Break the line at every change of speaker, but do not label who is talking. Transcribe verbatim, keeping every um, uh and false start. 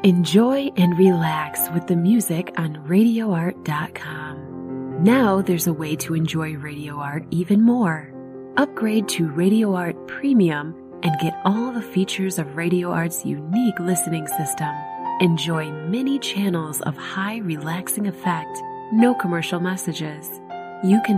Enjoy and relax with the music on radio art dot com. Now there's a way to enjoy Radio Art even more. Upgrade to Radio Art Premium and get all the features of Radio Art's unique listening system. Enjoy many channels of high relaxing effect, no commercial messages. You can